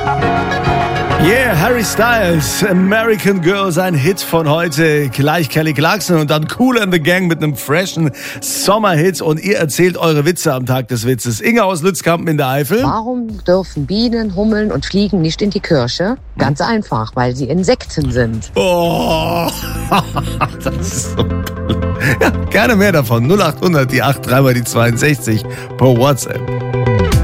Yeah, Harry Styles, American Girl, sein Hit von heute. Gleich Kelly Clarkson und dann Kool and the Gang mit einem freshen Sommerhit. Und ihr erzählt eure Witze am Tag des Witzes. Inge aus Lützkampen in der Eifel. Warum dürfen Bienen, Hummeln und Fliegen nicht in die Kirche? Ganz einfach, weil sie Insekten sind. Oh, das ist so toll. Ja, gerne mehr davon. 0800 die 8 3 mal die 62 per WhatsApp.